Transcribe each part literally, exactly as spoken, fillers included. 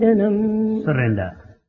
surrender.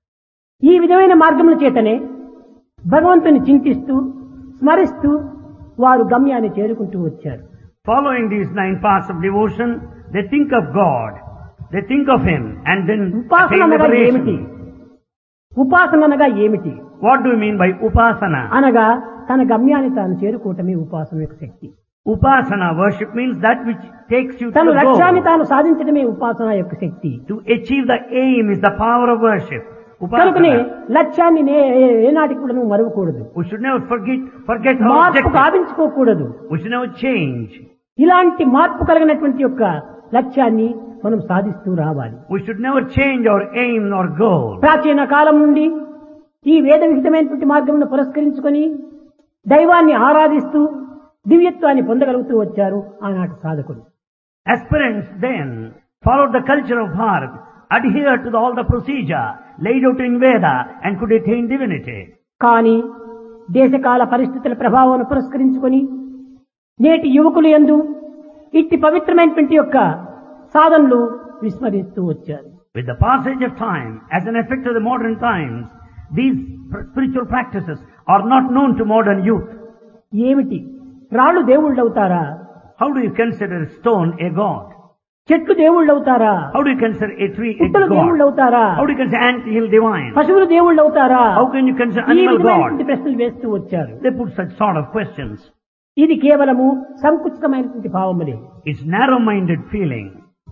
ఈ విధమైన మార్గముల చేతనే భగవంతుని చింతిస్తూ స్మరిస్తూ వారు గమ్యాన్ని చేరుకుంటూ వచ్చారు. Following these nine paths of devotion, they think of God, they think of Him, and then ఉపాసన attain అనగా ఏమిటి? liberation. ఉపాసన అనగా ఏమిటి? What do you mean by upasana? అనగా తన గమ్యాన్ని తాను చేరుకోవటమే ఉపాసన యొక్క శక్తి. Upasana worship means that which takes you to తన the లక్ష్యాన్ని goal. తాను సాధించడమే ఉపాసన యొక్క శక్తి. To achieve the aim is the power of worship. కనుకనే Upasana. లక్ష్యాన్ని నే- ఏనాటికి కూడా నువ్వు మరవకూడదు. We should never forget, forget our మార్పు objective. సాధించుకోకూడదు. We should never change. ఇలాంటి మార్పు కలిగినటువంటి యొక్క లక్ష్యాన్ని మనం సాధిస్తూ రావాలి. We should never change our aim or goal. ప్రాచీన కాలం నుండి ఈ వేద విహితమైనటువంటి మార్గమును పురస్కరించుకొని దైవాన్ని ఆరాధిస్తూ దివ్యత్వాన్ని పొందగలుగుతూ వచ్చారు ఆనాటి సాధకులు. Aspirants then followed the culture of Bharat, adhered to the, all the procedure laid out in Veda and could attain divinity. కానీ దేశకాల పరిస్థితుల ప్రభావాన్ని పురస్కరించుకొని నేటి యువకులు యందు ఇట్టి పవిత్రమైనటువంటి యొక్క సాధనలు విస్మరిస్తూ వచ్చారు. With the passage of time, as an effect of the modern times, these pr- spiritual practices are not known to modern youth. ఏమిటి? రాళ్ళు దేవుళ్ళు అవుతారా? How do you consider a stone a god? చెట్లు దేవుళ్ళు అవుతారా? How do you consider a tree a పుట్టలు దేవుళ్ళు god? అవుతారా? How do you consider ant hill divine? పశువులు దేవుళ్ళు అవుతారా? How can you consider ఈ animal విధమైనటువంటి god? ప్రశ్నలు వేస్తూ వచ్చారు. They put such sort of questions. ఇది కేవలము సంకుచితమైనటువంటి భావములే. It's narrow-minded feeling.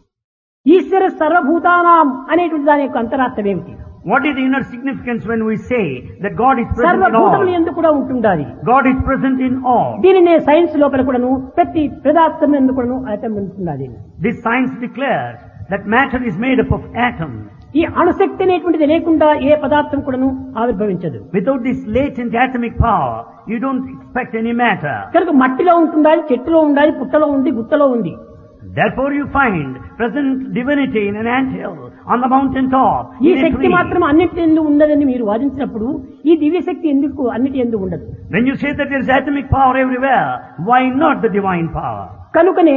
ఈశ్వర సర్వభూతానాం అనేటువంటి దాని యొక్క అంతరార్థం ఏమిటి? What is the inner significance when we say that God is present in సర్వభూతములు all? ఎందుకు కూడా ఉంటుండాలి. God is present in all. దీనినే సైన్స్ లోపల కూడాను ప్రతి పదార్థం ఎందుకు కూడాను అటం ఉంటున్నది. This science declares that matter is made up of atoms. ఈ అణుశక్తి అనేటువంటిది లేకుండా ఏ పదార్థం కూడాను ఆవిర్భవించదు. Without this latent atomic power, you don't expect any matter. కనుక మట్టిలో ఉంటుండాలి, చెట్టులో ఉండాలి, పుట్టలో ఉంది, గుట్టలో ఉంది. Therefore you find present divinity in an anthill, on the mountain top, ఈ in a శక్తి tree. మాత్రం అన్నిటి ఎందు ఉన్నదని మీరు వాదించినప్పుడు ఈ దివ్య శక్తి ఎందుకు అన్నిటి ఎందు ఉండదు? When you say that there is atomic power everywhere, why not the divine power? కనుకనే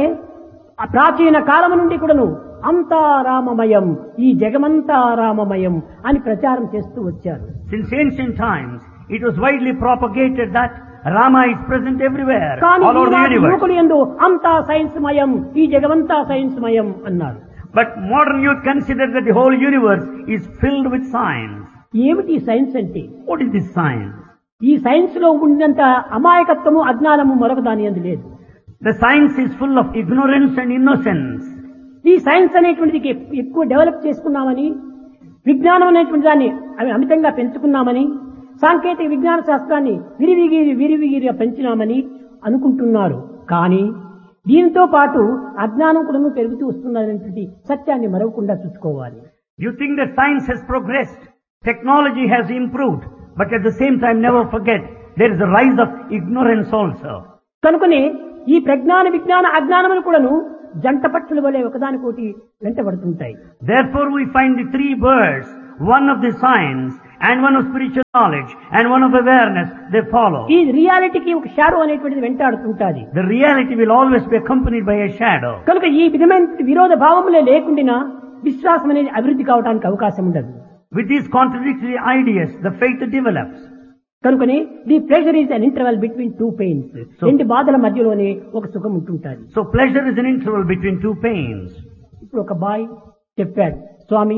ఆ ప్రాచీన కాలము నుండి కూడాను అంతా రామమయం, ఈ జగమంతా రామమయం అని ప్రచారం చేస్తూ వచ్చారు. Since ancient times, it was widely propagated that Rama is present everywhere, కానీ all over the ఈనాటి universe. యువకులు యందు అంతా సైన్స్ మయం, ఈ జగమంతా సైన్స్ మయం అన్నారు. But modern youth consider that the whole universe is filled with science. ఏమిటి సైన్స్ అంటే? What is this science? ఈ సైన్స్ లో ఉన్నంత అమాయకత్వము అజ్ఞానము మరొక దాని యందు లేదు. The science is full of ignorance and innocence. ఈ సైన్స్ అనేటువంటిది ఎక్కువ డెవలప్ చేసుకున్నామని, విజ్ఞానం అనేటువంటి దాన్ని అవి అమితంగా పెంచుకున్నామని, సాంకేతిక విజ్ఞాన శాస్త్రాన్ని విరివిగిరి విరివిగిరిగా పెంచినామని అనుకుంటున్నారు. కానీ దీంతో పాటు అజ్ఞానం కూడా పెరుగుతూ వస్తున్నటువంటి సత్యాన్ని మరవకుండా చూసుకోవాలి. You think that science has progressed, technology has improved, but at the same time never forget there is a rise of ignorance also. కనుకనే ఈ ప్రజ్ఞాన విజ్ఞాన అజ్ఞానములు కూడాను జంట పక్షుల వలె ఒకదానికోటి వెంటబడుతుంటాయి. Therefore we find the three birds, one of the science and one of spiritual knowledge and one of awareness, they follow. ఈ రియాలిటీకి ఒక షాడో అనేటువంటిది వెంటాడుతుంటాది. The reality will always be accompanied by a shadow. కనుక ఈ విధమైన విరోధ భావములే లేకుండా విశ్వాసం అనేది అభివృద్ధి కావడానికి అవకాశం ఉండదు. With these contradictory ideas, the faith develops. కనుకనే the pleasure is an interval between two pains. So- రెండు బాధల మధ్యలోనే ఒక సుఖం ఉంటుంటుంది. So pleasure is an interval between two pains. ఇప్పుడు ఒక బాయ్ చెప్పాడు, స్వామి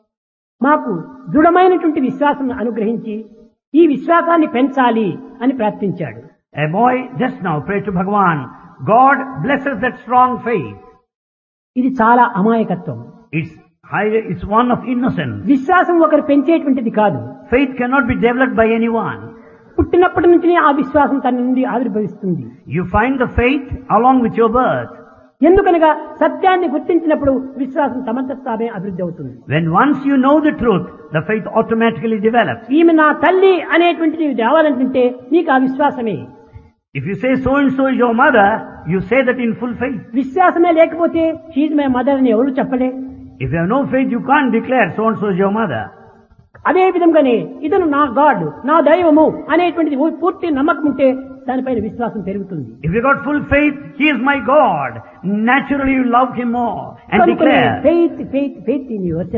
మాకు దృఢమైనటువంటి విశ్వాసం అనుగ్రహించి ఈ విశ్వాసాన్ని పెంచాలి అని ప్రార్థించాడు. A boy just now prayed to Bhagavan, God blesses that strong faith. ఇది చాలా అమాయకత్వం. It's high, it's one of innocence. విశ్వాసం ఒకరు పెంచేటువంటిది కాదు. Faith cannot be developed by anyone. పుట్టినప్పటి నుంచి ఆ విశ్వాసం తన నుండి ఆవిర్భవిస్తుంది. You find the faith along with your birth. ఎందుకనగా సత్యాన్ని గుర్తించినప్పుడు విశ్వాసం తమంతట తామే అభివృద్ధి అవుతుంది. When once you know the truth, the faith automatically develops. ఈమె నా తల్లి అనేటువంటిది రావాలంటే నీకు ఆ విశ్వాసమే. If you say so and so is your mother, you say that in full faith. విశ్వాసమే లేకపోతే షీజ్ మై మదర్ అని ఎవరు చెప్పలే. If you have no faith, you can't declare so and so is your mother. అదే విధంగానే ఇతను నా God, నా దైవము అనేటువంటిది పూర్తి నమ్మకం ఉంటే దానిపైన విశ్వాసం పెరుగుతుంది. If you got full faith, he is my God. Naturally you love him more and declare. Faith faith faith in your self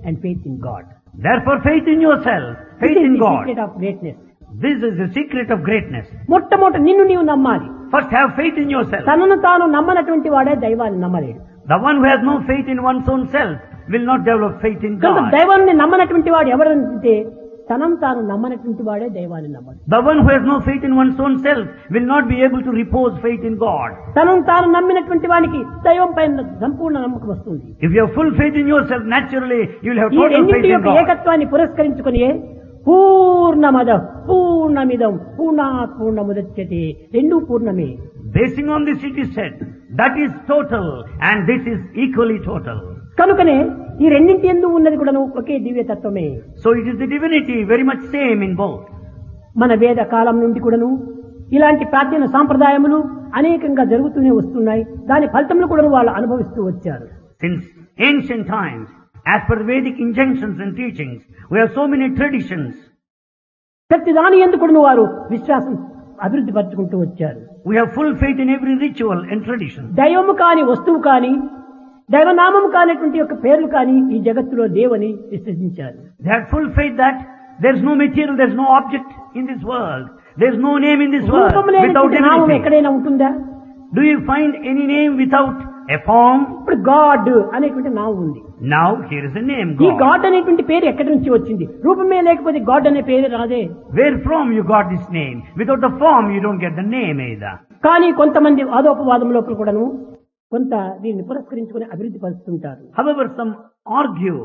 and faith in God. Therefore, faith in yourself, faith This is in the God. secret of greatness. This is the secret of greatness. మొట్టమొదట నిన్ను నీవు నమ్మాలి. First, have faith in yourself. తనను తాను నమ్మనటువంటి వాడే దైవాన్ని నమ్మలేడు. The one who has no faith in one's own self will not develop faith in కనుక God. దైవాన్ని నమ్మనటువంటి వాడు ఎవరంటే తనను తాను నమ్మనటువంటి వాడే దైవాన్ని నమ్మడు. The one who has no faith in one's own self will not be able to repose faith in God. తనను తాను నమ్మినటువంటి వానికి దైవం పైన సంపూర్ణ నమ్మకం వస్తుంది. If you have full faith in yourself, naturally you will have ఈ total faith రెండింటి in యొక్క God. ఏకత్వాన్ని పురస్కరించుకుని పూర్ణమద పూర్ణమిదం పూర్ణాత్ పూర్ణముదచ్యతే రెండు పూర్ణమే. Basing on this it is said, that is total and this is equally total. కనుకనే ఈ రెండింటి యందు ఉన్నది కూడాను ఒకే దివ్యతత్వమే. So it is the divinity very much same in both. మన వేద కాలం నుండి కూడాను ఇలాంటి ప్రాచీన సాంప్రదాయములు అనేకంగా జరుగుతూనే వస్తున్నాయి. దాని ఫలితములు కూడా వాళ్ళు అనుభవిస్తూ వచ్చారు. Since ancient times, as per the Vedic injunctions and teachings, we have so many traditions. ప్రతి దాని యందు కూడాను వారు విశ్వాసం అభివృద్ధి పరచుకుంటూ వచ్చారు. We have full faith in every ritual and tradition. దైవము కాని వస్తువు కాని దైవనామము కానిటువంటి యొక్క పేర్లు కాని ఈ జగత్తులో లేవని విశ్వసించారు. They had full faith that there is no material, there is no object in this world. There is no name in this world రూపము without లేనటువంటి నామం anything. ఎక్కడైనా ఉంటుందా? Do you find any name without a form? ఇప్పుడు God అనేటువంటి నామం ఉంది. Now here is a name, ఈ God. గాడ్ అనేటువంటి పేరు ఎక్కడి నుంచి వచ్చింది? రూపమే లేకపోతే గాడ్ అనే పేరు రాదే. Where from you got this name? Without the form you don't get the name either. కానీ కొంతమంది వాదోపవాదం లోపల కూడాను కొంత దీన్ని పురస్కరించుకుని అభివృద్ధి పరుస్తుంటారు. However, some argue.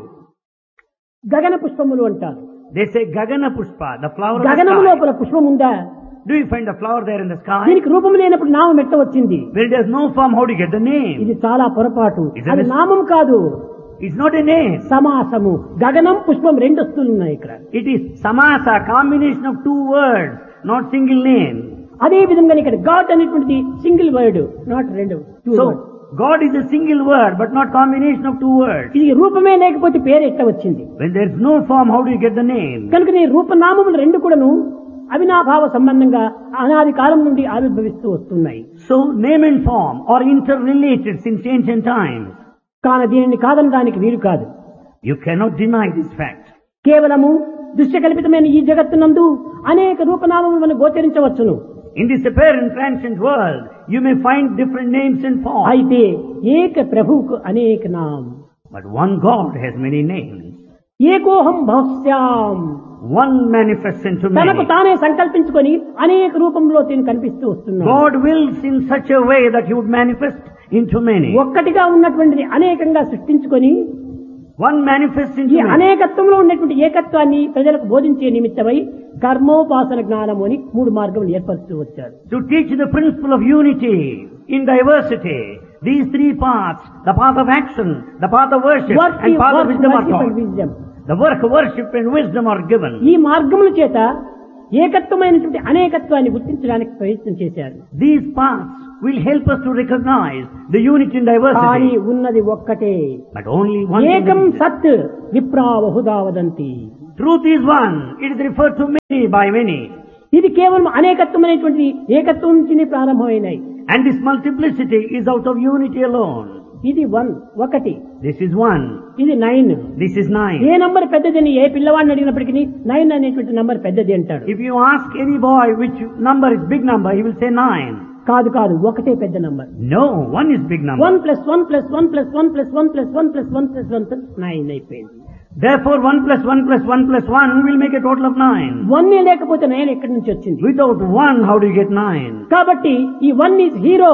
గగన పుష్పములు అంటారు. They say Gagana Pushpa, the flower of the గగనము sky. లోపల పుష్పం ఉందా? Do you find a flower there in the sky? దీనికి రూపం లేనప్పుడు నామం ఎట్ట వచ్చింది? Where it has no form, how do you get the name? ఇది చాలా పొరపాటు. Isn't అది it? నామం కాదు, It's not a name. సమాసము. గగనం పుష్పం రెండు వస్తువులు ఉన్నాయి ఇక్కడ. It is samasa, combination of two words, not single name. అదే విధంగా ఇక్కడ గాడ్ అనేటువంటిది సింగిల్ వర్డ్, నాట్ రెండు. two So, words. God is a single word, but not combination of two words. ఇది రూపమే లేకపోతే పేరు ఎట్ట వచ్చింది? When there is no form, how do you get the name? కనుక నీ రూపనామములు రెండు కూడాను అవినాభావ సంబంధంగా అనాది కాలం నుండి ఆవిర్భవిస్తూ వస్తున్నాయి. So, name and form are interrelated since ancient times. కాన దీనిని కాదనడానికి వీలు కాదు. You cannot deny this fact. కేవలము దృశ్యకల్పితమైన ఈ జగత్తునందు అనేక రూపనామములు మనం గోచరించవచ్చును. In this apparent transient world, you may find different names and forms. అయితే ఏక ప్రభువుకు అనేక నాం. But one God has many names. ఏకోహం భవస్యాం. One manifests into తనకు many. తానే సంకల్పించుకొని అనేక రూపంలో తిని కనిపిస్తూ వస్తున్నాడు. God wills in such a way that He would manifest into many. ఒక్కటిగా ఉన్నటువంటిది అనేకంగా సృష్టించుకొని One manifests ఈ into many. అనేకత్వంలో ఉన్నటువంటి ఏకత్వాన్ని ప్రజలకు బోధించే నిమిత్తమై కర్మోపాసన జ్ఞానము అని మూడు మార్గములు ఏర్పరుస్తూ వచ్చారు. To teach the principle of unity in diversity, these three paths, the path of action, the path of worship, Worship, and path of worship, wisdom are worship and taught. wisdom. The work of worship and wisdom are given. ఈ మార్గముల చేత ఏకత్వమైనటువంటి అనేకత్వాన్ని గుర్తించడానికి ప్రయత్నం చేశారు. These paths will help us to recognize the unity in కానీ diversity. ఉన్నది ఒక్కటే. But only one thing ఏకం exists. సత్ విప్రా Bahuda వదంతి. Truth is one. It is referred to many by many. ఇది కేవలం అనేకత్వం అనేటువంటి ఏకత్వం నుంచి ప్రారంభమైనాయి. And this multiplicity is out of unity alone. ఇది వన్ ఒకటి, This is one. ఇది nine. This is nine. A number పెద్దదని ఏ పిల్లవాడిని అడిగినప్పటికీ నైన్ అనేటువంటి నంబర్ పెద్దది అంటాడు. If you ask any boy which number is big number, he will say nine. కాదు కాదు, ఒకటే పెద్ద number. No, one is big number. One plus one plus one plus one plus one plus one plus one plus one plus nine అయిపోయింది. Therefore, one plus one plus one plus one will make a total of nine. One లేకపోతే nine ఎక్కడి నుంచి వచ్చింది? Without one, how do you get nine? కాబట్టి ఈ one is hero,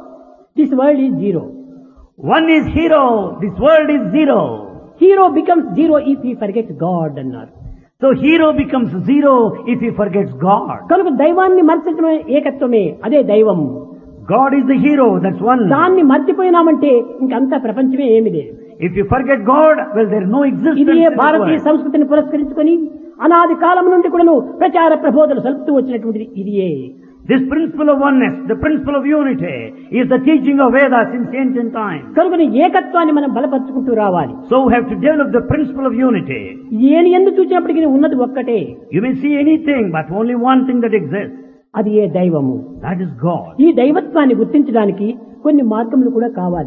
this world is zero. One is hero, this world is zero. Hero becomes zero if he forgets God అన్నారు. So hero becomes zero if he forgets God. కనుక దైవాన్ని మర్చడమే ఏకత్వమే, అదే దైవం. God is the hero, that's one. దాన్ని మర్చిపోయినామంటే ఇంకంతా ప్రపంచమే ఏమి లేదు. If you forget God, well, there is no existence ఇది in this భారతీయ world. సంస్కృతిని పురస్కరించుకొని అనాది కాలం నుండి కూడాను ప్రచార ప్రబోధనలు సలుపుతూ వచ్చినటువంటిది ఇదియే. This principle of oneness, the principle of unity, is the teaching of Vedas since ancient times. కనుక ఏకత్వాన్ని మనం బలపరుచుకుంటూ రావాలి. So we have to develop the principle of unity. ఏని ఎందు చూసినప్పటికీ ఉన్నది ఒక్కటే. You may see anything, but only one thing that exists. అది ఏ దైవము. That is God. ఈ దైవత్వాన్ని గుర్తించడానికి కొన్ని మార్గములు కూడా కావాలి.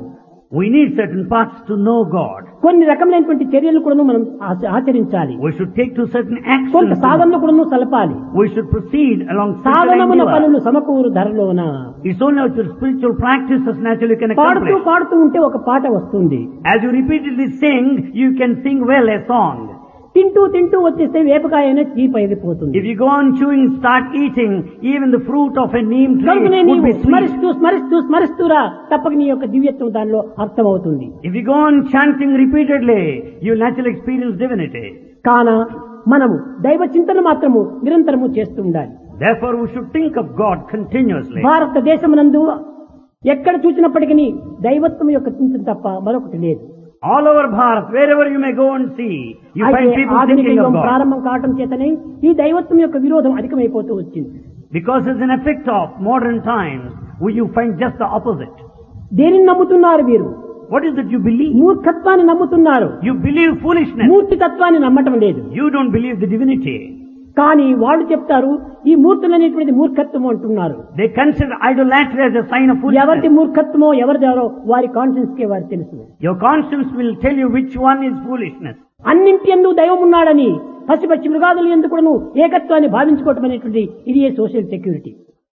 We need certain paths to know God. కొన్ని రకములైనటువంటి చర్యలు కూడా మనం ఆచ- ఆచరించాలి. We should take to certain కొంత actions. సాధనలు కూడా సలపాలి. We should proceed along spiritual సాధనమున endeavor. పనులు సమకూరు ధరలోన. It's only out your spiritual practices naturally you can పాడుతూ accomplish. పాడుతూ ఉంటే ఒక పాట వస్తుంది. As you repeatedly sing, you can sing well a song. తింటూ తింటూ వచ్చేస్తే వేపకాయ అనేది తీపైపోతుంది. If you go on chewing, start eating, even the fruit of a neem tree కనుకనే would నీవు be sweet. స్మరిస్తూ స్మరిస్తూ స్మరిస్తూరా తప్పక నీ యొక్క దివ్యత్వం దానిలో అర్థమవుతుంది. If you go on chanting repeatedly, you will naturally experience divinity. కాన మనము దైవ చింతన మాత్రము నిరంతరము చేస్తూ ఉండాలి. Therefore, we should think of God continuously. భారతదేశమునందు ఎక్కడ చూసినప్పటికీ దైవత్వం యొక్క చింతన తప్ప మరొకటి లేదు. All over Bharat, wherever you may go and see, you అయితే find people ఆధునిక thinking యుగం of God. ప్రారంభం కావటం చేతనే ఈ దైవత్వం యొక్క విరోధం అధికమైపోతూ వచ్చింది. Because it's an effect of modern times, where you find just the opposite. దేనిని నమ్ముతున్నారు మీరు? What is it you believe? మూర్ఖత్వాన్ని నమ్ముతున్నారు. You believe foolishness. మూర్తితత్వాన్ని నమ్మటం లేదు. You don't believe the divinity. కానీ వాళ్ళు చెప్తారు ఈ మూర్తులు అనేటువంటిది మూర్ఖత్వం అంటున్నారు. They consider idolatry as a sign of ఎవరిది foolishness. మూర్ఖత్వమో ఎవరిదారో వారి కాన్షియన్స్ కే వారు తెలుసు. Your conscience will tell you which one is foolishness. అన్నింటి యందు దైవం ఉన్నాడని పసి పచ్చి మృగాదులు ఎందుకును ఏకత్వాన్ని భావించుకోవటం అనేటువంటి ఇది ఏ social security.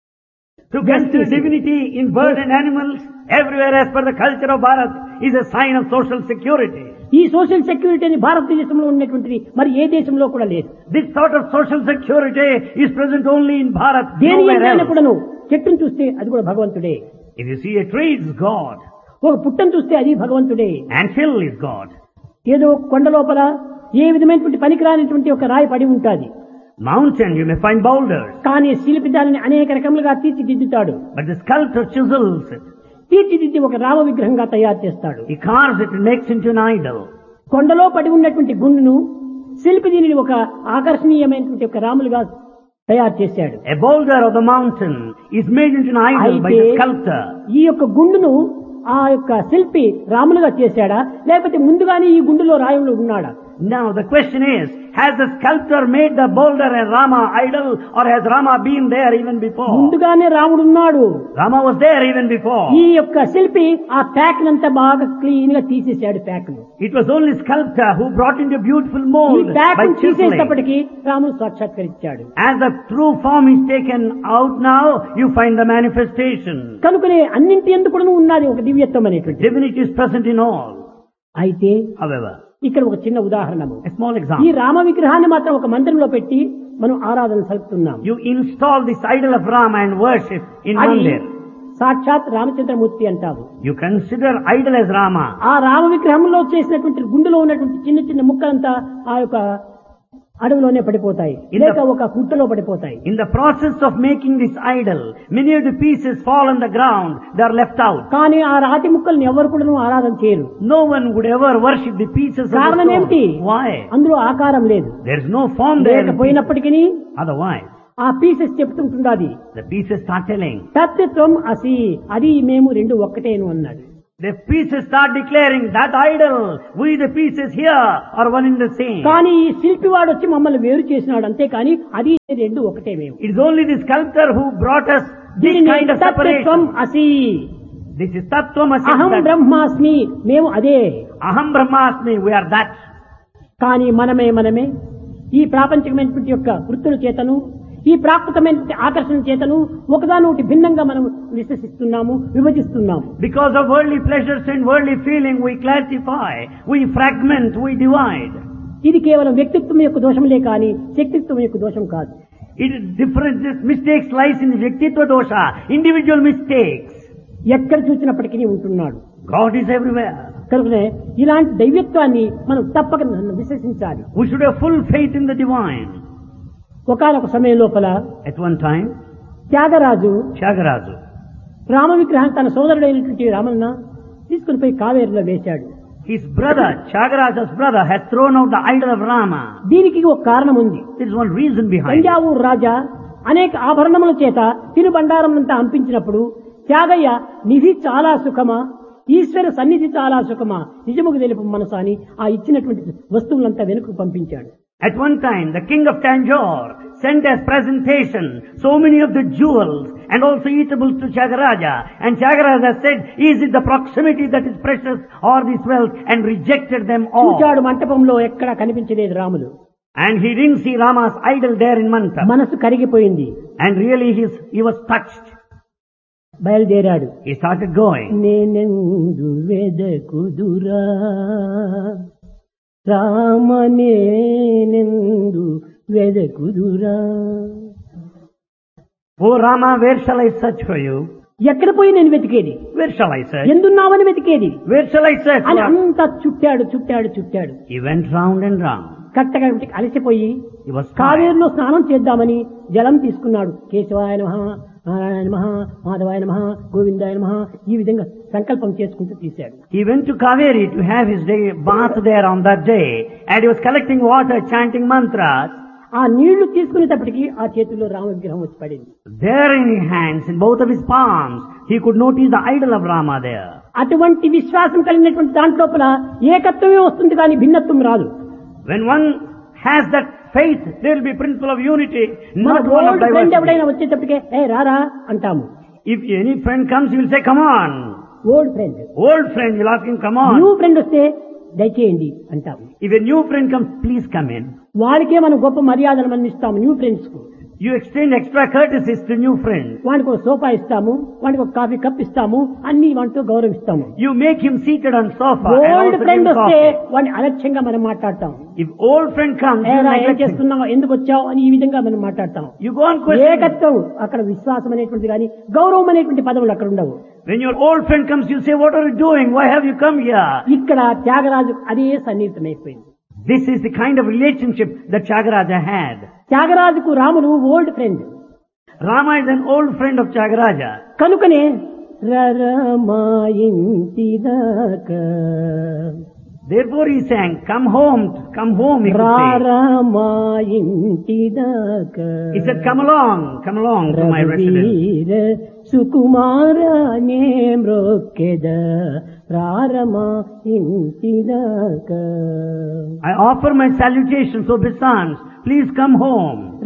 To consider divinity in birds and animals everywhere as per the culture of Bharat is a sign of social security. ఈ సోషల్ సెక్యూరిటీ అని భారతదేశంలో ఉన్నటువంటిది మరి ఏ దేశంలో కూడా లేదు. This sort of social security is present only in Bharat, దేని nowhere ఎంతైనా else. కూడాను చెట్టును చూస్తే అది కూడా భగవంతుడే. If you see a tree, it's God. ఒక పుట్టను చూస్తే అది భగవంతుడే. And hill is God. ఏదో కొండ లోపల ఏ విధమైనటువంటి పనికిరానిటువంటి ఒక రాయి పడి ఉంటుంది. Mountain, you may find boulders. కానీ శిల్పి దానిని అనేక రకములుగా తీర్చిదిద్దుతాడు. But the sculptor chisels it. తీర్చిదిద్ది ఒక రామ విగ్రహంగా తయారు చేస్తాడు. He carves it and makes into an idol. కొండలో పడి ఉన్నటువంటి గుండును శిల్పి దీనిని ఒక ఆకర్షణీయమైనటువంటి ఒక రాములుగా తయారు చేశాడు. A boulder of the mountain is made into an idol by అయితే the sculptor. ఈ యొక్క గుండును ఆ యొక్క శిల్పి రాములుగా చేశాడా లేకపోతే ముందుగానే ఈ గుండులో రాయుడు ఉన్నాడా? Now the question is, has the sculptor made the boulder a Rama idol, or has Rama been there even before? ముందుగానే రాముడు ఉన్నాడు. Rama was there even before. ఈ యొక్క శిల్పి ఆ ప్యాక్ నంతా బాగా క్లీన్ గా తీసేశాడు ప్యాక్ ను. It was only sculptor who brought into beautiful ఈ mold ప్యాక్ by ను chiseling. తీసేటప్పటికి రాముడు సాక్షాత్కరించాడు. As the true form is taken out now, you find the manifestation. కనుకనే అన్నింటి ఎందుకు కూడా ఉన్నది ఒక దివ్యత్వం అనేటువంటి. Divinity is present in all. అయితే However, ఇక్కడ ఒక చిన్న ఉదాహరణము. a small ఈ example. రామ విగ్రహాన్ని మాత్రం ఒక మందిరంలో పెట్టి మనం ఆరాధన సలుపుతున్నాం. You install this idol of Rama and worship in అది Mandir. సాక్షాత్ రామచంద్రమూర్తి అంటాము. You consider idol as Rama. ఆ రామ విగ్రహంలో చేసినటువంటి గుండెలో ఉన్నటువంటి చిన్న చిన్న ముక్కలంతా ఆ యొక్క అడవిలోనే పడిపోతాయి, In లేక the- ఒక గుట్టలో పడిపోతాయి. In the process of making this idol, many of the pieces fall on the ground. They are left out. కానీ ఆ రాతి ముక్కల్ని ఎవరు కూడా ఆరాధన చేయరు. No one would ever worship the pieces of the కారణం ఏమిటి? stone. Why? అందులో ఆకారం లేదు. There is no form there. in pieces. లేకపోయినప్పటికీ Otherwise, ఆ pieces చెప్తుంటున్నది the pieces start telling. తత్వం అసి అది మేము రెండు ఒక్కటేను అన్నాడు. The pieces start declaring that idol, we the pieces here are one in the same. కానీ ఈ శిల్పి వాడు వచ్చి మమ్మల్ని వేరు చేసినాడు, అంతేకాని అది రెండు ఒకటే మేము. It is only the sculptor who brought us this దీనిని kind of తత్వం separation. అసి This is Tattvamasi. అహం that- బ్రహ్మాస్మి మేము అదే. Aham Brahmasmi, we are that. కానీ మనమే మనమే ఈ ప్రాపంచికమైనటువంటి యొక్క వృత్తుల చేతను ఈ ప్రాకృతమైనటువంటి ఆకర్షణ చేతను ఒకదానొకటి భిన్నంగా మనం విశ్వసిస్తున్నాము, విభజిస్తున్నాము. Because of worldly pleasures and worldly feeling, we classify, we fragment, we divide. ఇది కేవలం వ్యక్తిత్వం యొక్క దోషములే కానీ శక్తిత్వం యొక్క దోషం కాదు. It is different. This mistakes lies in the Vyaktitva dosha, individual mistakes. ఎక్కడ చూసినప్పటికీ ఉంటున్నాడు. God is everywhere. కనుకనే ఇలాంటి దైవత్వాన్ని మనం తప్పక విశ్వసించాలి. We should have full faith in the divine. ఒకానొక సమయం లోపల At one time, Tyagaraju Tyagaraja, Rama విగ్రహం తన సోదరుడైనటువంటి రామన్న తీసుకుని పోయి కావేరిలో వేశాడు. his brother, Tyagaraja's brother, has thrown out the idol of Rama. దీనికి ఒక కారణం ఉంది. There is one reason behind it. Thanjavur రాజా అనేక ఆభరణముల చేత తినుబండారములంతా అంపించినప్పుడు త్యాగయ్య నిధి చాలా సుఖమా, ఈశ్వర సన్నిధి చాలా సుఖమా, నిజముకు తెలుపు మనసు అని ఆ ఇచ్చినటువంటి వస్తువులంతా వెనుకకు పంపించాడు. At one time, the king of Tanjore sent as presentation so many of the jewels and also eatables to Tyagaraja. And Tyagaraja said, is it the proximity that is precious or this wealth? And rejected them all. చూచాడు మంటపంలో ఎక్కడా కనిపించలేదు Ramulu. And he didn't see Rama's idol there in Mantap. మనసు కరిగిపోయింది. And really his, he was touched. బయలుదేరాడు. He started going. నేనెందు వెదకుదురా రామనేనెందు వెదకుదురా. Oh Rama, where shall I search for you? ఎక్కడ పోయి నేను వెతికేది? Where shall I search? ఎందున్నావని వెతికేది? Where shall I search? అని అంతా చుట్టాడు చుట్టాడు చుట్టాడు. He went round and round. కట్టగా అలసిపోయి He was కావేరులో స్నానం చేద్దామని జలం తీసుకున్నాడు. కేశవాయ నమః, నారాయణ నమః, మాధవాయ నమః, గోవిందాయ నమః, ఈ విధంగా సంకల్పం చేసుకుంటూ తీశాడు. He went to Kaveri to have his day bath there on that day, and he was collecting water, chanting mantras. ఆ నీళ్లు తీసుకునేటప్పటికి ఆ చేతిలో రామ విగ్రహం వచ్చి పడింది. There in his hands, in both of his palms, he could notice the idol of Rama there. అటువంటి విశ్వాసం కలిగినటువంటి దాంట్లోపల ఏకత్వమే వస్తుంది కానీ భిన్నత్వం రాదు. When one has that faith, there will be principle of unity, మన not one of old friend diversity. ఎవడైనా వచ్చేటప్పటికే ఏ రారా అంటాము. If any friend comes, you will say, come on. Old friend. Old friend, you'll ask him, come new on. Friend వస్తే దయచేయండి అంటాము. If a new friend comes, please come in. వాడికే మనం గొప్ప మర్యాదలు మనం ఇస్తాము న్యూ ఫ్రెండ్స్ కు. You extend extra courtesies to new friends. వాడికి ఒక సోఫా ఇస్తాము, వాడికి ఒక కాఫీ కప్ ఇస్తాము, అన్ని వాటితో గౌరవిస్తాము. You make him seated on sofa and old also give friend him వస్తే coffee. వాడిని అలక్ష్యంగా మనం మాట్లాడతాం. If old friend comes, you ఏరా ఏం neglect him. చేస్తున్నావు, ఎందుకు వచ్చావు అని ఈ విధంగా మనం మాట్లాడతాం. You go on questioning. ఏకత్వం అక్కడ విశ్వాసం అనేటువంటిది కానీ గౌరవం అనేటువంటి పదవులు అక్కడ ఉండవు. When your old friend comes, you say, what are you doing? Why have you come here? ఇక్కడ త్యాగరాజు అదే సన్నిహితమైపోయింది. This is the kind of relationship that Tyagaraja had. త్యాగరాజుకు రాముడు old friend Rama is an old friend of Tyagaraja. కనుకనే రరమాయింటిదాకా Therefore he sang, come home, come home, he could say. రారమాయింటిదాకా He said, come along, come along to my residence. రఘువీర సుకుమారనే మ్రొక్కెద రారమా ఇంటిదాకా. I offer my salutations, obeisance. Please come home.